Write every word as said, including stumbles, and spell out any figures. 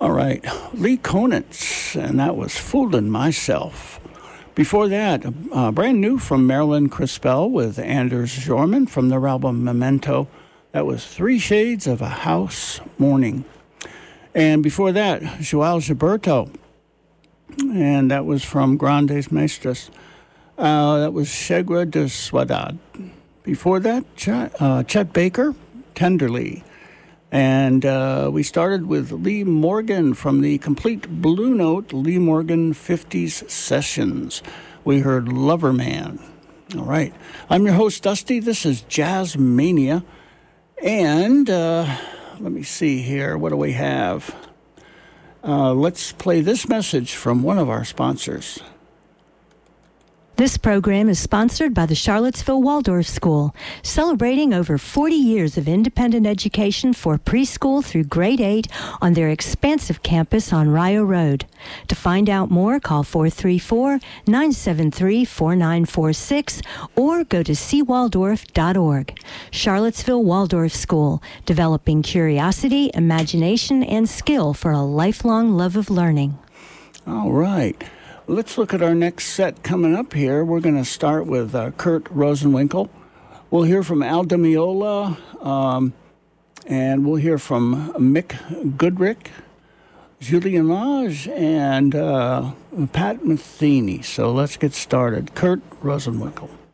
All right, Lee Konitz, and that was Fooling Myself. Before that, uh, brand new from Marilyn Crispell with Anders Jorman from their album Memento. That was Three Shades of a House Morning. And before that, Joao Gilberto, and that was from Grandes Maestras. Uh, that was Chegra de Saudade. Before that, Ch- uh, Chet Baker, Tenderly. And uh, we started with Lee Morgan from the complete Blue Note Lee Morgan fifties Sessions. We heard Lover Man. All right. I'm your host, Dusty. This is Jazz Mania. And uh, let me see here. What do we have? Uh, let's play this message from one of our sponsors. This program is sponsored by the Charlottesville Waldorf School, celebrating over forty years of independent education for preschool through grade eight on their expansive campus on Rio Road. To find out more, call four three four, nine seven three, four nine four six or go to c waldorf dot org. Charlottesville Waldorf School, developing curiosity, imagination, and skill for a lifelong love of learning. All right. Let's look at our next set coming up here. We're going to start with uh, Kurt Rosenwinkel. We'll hear from Al Di Meola, um, and we'll hear from Mick Goodrick, Julian Lage, and uh, Pat Metheny. So let's get started. Kurt Rosenwinkel.